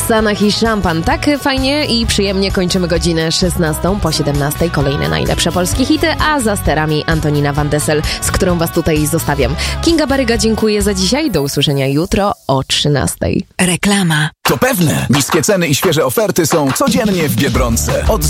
Sanach i Szampan. Tak fajnie i przyjemnie kończymy godzinę 16 po 17. Kolejne najlepsze polskie hity, a za sterami Antonina Van Dessel, z którą was tutaj zostawiam. Kinga Baryga dziękuję za dzisiaj. Do usłyszenia jutro o 13. Reklama. To pewne. Niskie ceny i świeże oferty są codziennie w Biedronce. Od